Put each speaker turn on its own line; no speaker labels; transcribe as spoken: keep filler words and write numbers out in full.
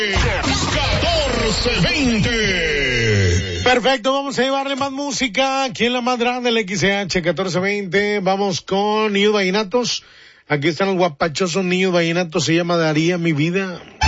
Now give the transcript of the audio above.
catorce veinte.
Perfecto, vamos a llevarle más música aquí en la más grande, el X H catorce veinte. Vamos con Niños Vallenatos. Aquí están los guapachosos Niños Vallenatos, se llama Daría mi vida.